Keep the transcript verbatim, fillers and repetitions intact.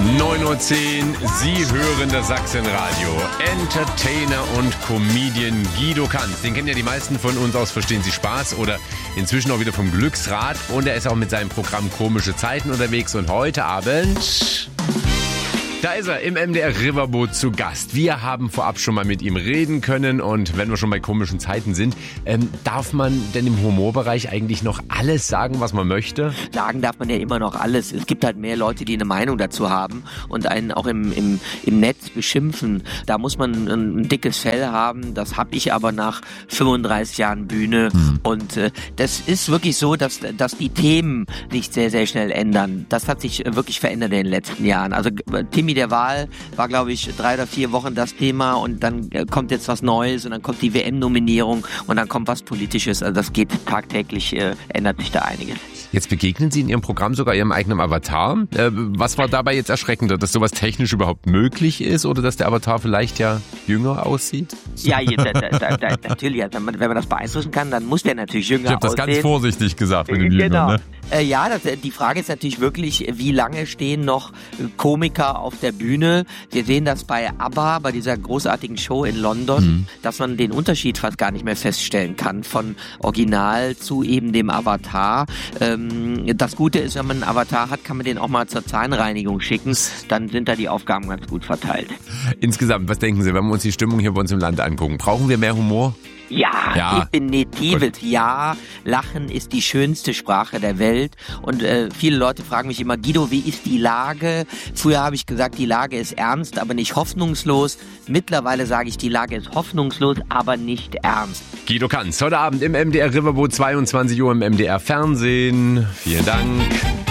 neun Uhr zehn, Sie hören das Sachsenradio. Entertainer und Comedian Guido Kanz. Den kennen ja die meisten von uns aus Verstehen Sie Spaß oder inzwischen auch wieder vom Glücksrad. Und er ist auch mit seinem Programm Komische Zeiten unterwegs. Und heute Abend... Da ist er im M D R Riverboot zu Gast. Wir haben vorab schon mal mit ihm reden können und wenn wir schon bei komischen Zeiten sind, ähm, darf man denn im Humorbereich eigentlich noch alles sagen, was man möchte? Sagen darf man ja immer noch alles. Es gibt halt mehr Leute, die eine Meinung dazu haben und einen auch im, im, im Netz beschimpfen. Da muss man ein, ein dickes Fell haben. Das habe ich aber nach fünfunddreißig Jahren Bühne. Hm. Und äh, das ist wirklich so, dass, dass die Themen sich sehr, sehr schnell ändern. Das hat sich wirklich verändert in den letzten Jahren. Also Tim der Wahl war, glaube ich, drei oder vier Wochen das Thema und dann kommt jetzt was Neues und dann kommt die W M-Nominierung und dann kommt was Politisches. Also das geht tagtäglich, äh, ändert sich da einiges. Jetzt begegnen Sie in Ihrem Programm sogar Ihrem eigenen Avatar. Äh, was war dabei jetzt erschreckender, dass sowas technisch überhaupt möglich ist oder dass der Avatar vielleicht ja jünger aussieht? Ja, da, da, da, natürlich. Wenn man, wenn man das beeinflussen kann, dann muss der natürlich jünger aussehen. Ich habe das ganz vorsichtig gesagt mit dem Genau. Jünger, ne? Äh, ja, das, die Frage ist natürlich wirklich, wie lange stehen noch Komiker auf der Bühne? Wir sehen das bei ABBA, bei dieser großartigen Show in London, mhm. dass man den Unterschied fast gar nicht mehr feststellen kann von Original zu eben dem Avatar. Ähm, das Gute ist, wenn man einen Avatar hat, kann man den auch mal zur Zahnreinigung schicken. Dann sind da die Aufgaben ganz gut verteilt. Insgesamt, was denken Sie, wenn wir uns die Stimmung hier bei uns im Land angucken? Brauchen wir mehr Humor? Ja, ja, definitives Ja. Lachen ist die schönste Sprache der Welt. Und äh, viele Leute fragen mich immer, Guido, wie ist die Lage? Früher habe ich gesagt, die Lage ist ernst, aber nicht hoffnungslos. Mittlerweile sage ich, die Lage ist hoffnungslos, aber nicht ernst. Guido Kanz, heute Abend im M D R Riverboot, zweiundzwanzig Uhr im M D R Fernsehen. Vielen Dank.